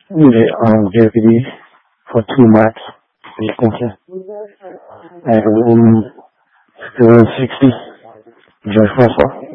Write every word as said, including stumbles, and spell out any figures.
the armed deputy for two marks. Okay. And room seven sixty, George Russell.